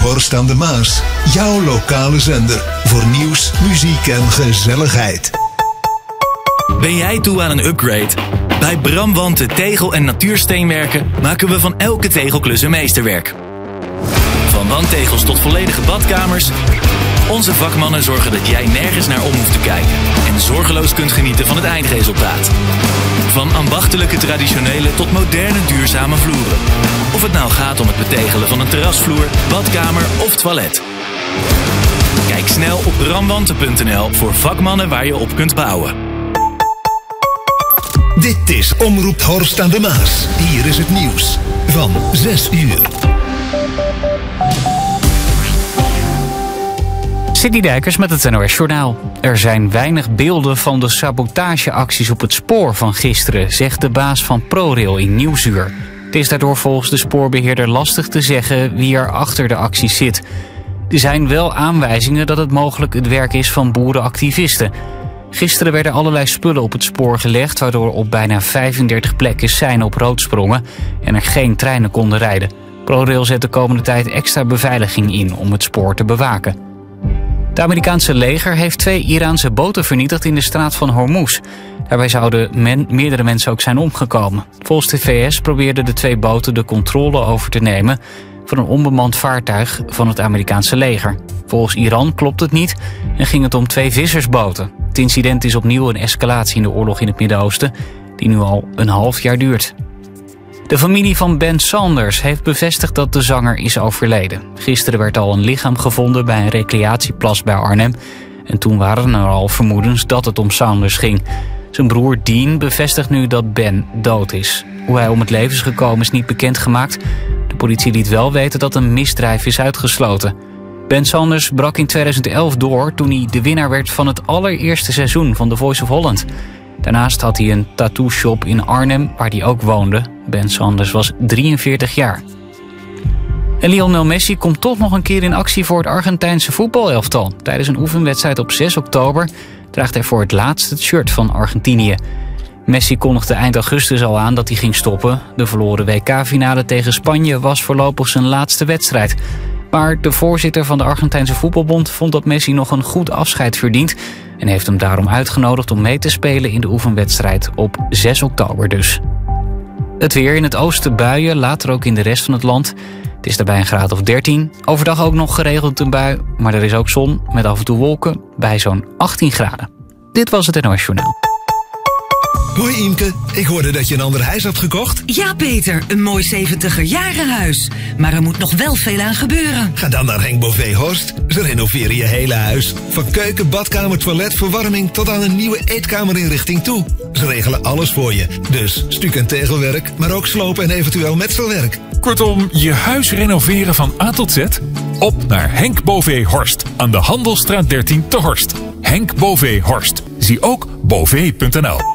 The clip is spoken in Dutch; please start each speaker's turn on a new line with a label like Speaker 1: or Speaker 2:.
Speaker 1: Horst aan de Maas. Jouw lokale zender voor nieuws, muziek en gezelligheid.
Speaker 2: Ben jij toe aan een upgrade? Bij Bram Wanten Tegel- en Natuursteenwerken maken we van elke tegelklus een meesterwerk. Van wandtegels tot volledige badkamers. Onze vakmannen zorgen dat jij nergens naar om hoeft te kijken en zorgeloos kunt genieten van het eindresultaat. Van ambachtelijke traditionele tot moderne duurzame vloeren. Of het nou gaat om het betegelen van een terrasvloer, badkamer of toilet. Kijk snel op bramwanten.nl voor vakmannen waar je op kunt bouwen.
Speaker 1: Dit is Omroep Horst aan de Maas. Hier is het nieuws van 6 uur.
Speaker 3: Sidney Dijkers met het NOS Journaal. Er zijn weinig beelden van de sabotageacties op het spoor van gisteren, zegt de baas van ProRail in Nieuwsuur. Het is daardoor volgens de spoorbeheerder lastig te zeggen wie er achter de acties zit. Er zijn wel aanwijzingen dat het mogelijk het werk is van boerenactivisten. Gisteren werden allerlei spullen op het spoor gelegd, waardoor op bijna 35 plekken seinen op rood sprongen en er geen treinen konden rijden. ProRail zet de komende tijd extra beveiliging in om het spoor te bewaken. Het Amerikaanse leger heeft 2 Iraanse boten vernietigd in de straat van Hormuz. Daarbij zouden meerdere mensen ook zijn omgekomen. Volgens de VS probeerden de 2 boten de controle over te nemen van een onbemand vaartuig van het Amerikaanse leger. Volgens Iran klopt het niet en ging het om 2 vissersboten. Het incident is opnieuw een escalatie in de oorlog in het Midden-Oosten, die nu al een half jaar duurt. De familie van Ben Saunders heeft bevestigd dat de zanger is overleden. Gisteren werd al een lichaam gevonden bij een recreatieplas bij Arnhem. En toen waren er al vermoedens dat het om Saunders ging. Zijn broer Dean bevestigt nu dat Ben dood is. Hoe hij om het leven is gekomen is niet bekendgemaakt. De politie liet wel weten dat een misdrijf is uitgesloten. Ben Saunders brak in 2011 door toen hij de winnaar werd van het allereerste seizoen van The Voice of Holland. Daarnaast had hij een tattoo-shop in Arnhem, waar hij ook woonde. Ben Saunders was 43 jaar. En Lionel Messi komt toch nog een keer in actie voor het Argentijnse voetbalelftal. Tijdens een oefenwedstrijd op 6 oktober draagt hij voor het laatst het shirt van Argentinië. Messi kondigde eind augustus al aan dat hij ging stoppen. De verloren WK-finale tegen Spanje was voorlopig zijn laatste wedstrijd. Maar de voorzitter van de Argentijnse voetbalbond vond dat Messi nog een goed afscheid verdient en heeft hem daarom uitgenodigd om mee te spelen in de oefenwedstrijd op 6 oktober dus. Het weer in het oosten buien, later ook in de rest van het land. Het is daarbij een graad of 13. Overdag ook nog geregeld een bui, maar er is ook zon met af en toe wolken bij zo'n 18 graden. Dit was het NOS Journaal.
Speaker 1: Hoi Imke, ik hoorde dat je een ander huis had gekocht.
Speaker 4: Ja Peter, een mooi 70er-jarenhuis. Maar er moet nog wel veel aan gebeuren.
Speaker 1: Ga dan naar Henk Bové Horst. Ze renoveren je hele huis. Van keuken, badkamer, toilet, verwarming tot aan een nieuwe eetkamerinrichting toe. Ze regelen alles voor je. Dus stuk- en tegelwerk, maar ook slopen en eventueel metselwerk.
Speaker 5: Kortom, je huis renoveren van A tot Z? Op naar Henk Bové Horst aan de Handelsstraat 13 te Horst. Henk Bové Horst. Zie ook bové.nl.